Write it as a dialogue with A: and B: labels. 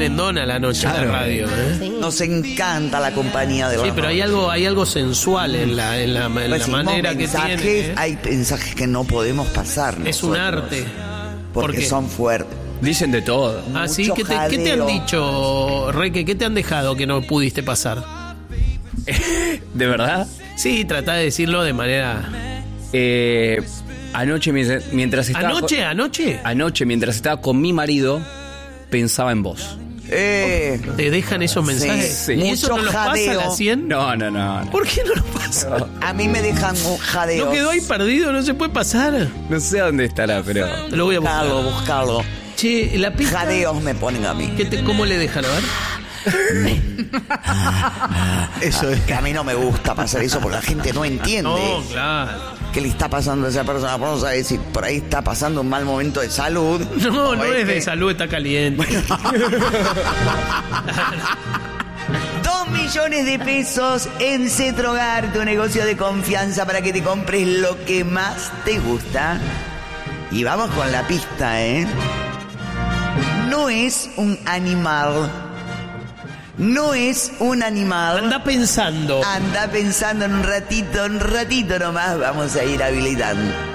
A: merendona la noche en la radio, ¿eh?
B: Sí.
C: Nos encanta la compañía de los
A: Sí, pero hay algo sensual en la manera que tiene.
C: Hay mensajes que no podemos pasar.
A: Es un
C: nosotros,
A: arte.
C: porque
A: ¿Por qué?
C: son fuertes.
D: Dicen de todo.
A: Ah, sí,
C: Mucho
A: ¿qué te han
C: jadeo.
A: dicho, Reque? ¿Qué te han dejado que no pudiste pasar?
D: ¿De verdad?
A: Sí, tratá de decirlo de manera...
D: Anoche, mientras estaba...
A: ¿Anoche?
D: Mientras estaba con mi marido, pensaba en vos.
A: ¿Te dejan esos mensajes?
D: Sí.
A: ¿Y eso no
C: Mucho
A: los pasa a
C: jadeo.
A: la 100?
D: No.
A: ¿Por qué no lo pasa?
C: A mí me dejan un jadeo.
A: ¿No quedó ahí perdido? ¿No se puede pasar?
D: No sé dónde estará, pero...
A: Lo voy a buscar.
C: Buscarlo.
A: Che, la pista...
C: Jadeos me ponen a mí.
A: ¿Cómo le dejan? A ver.
C: Eso es. Que a mí no me gusta pasar eso porque la gente no entiende
A: No, claro.
C: qué le está pasando a esa persona. Vamos a decir, por ahí está pasando un mal momento de salud.
A: No es de
C: que-
A: salud, está caliente.
C: 2 millones de pesos en Cetrogar, tu negocio de confianza para que te compres lo que más te gusta. Y vamos con la pista, ¿eh? No es un animal. No es un animal.
A: Anda pensando.
C: Anda pensando en un ratito nomás. Vamos a ir habilitando.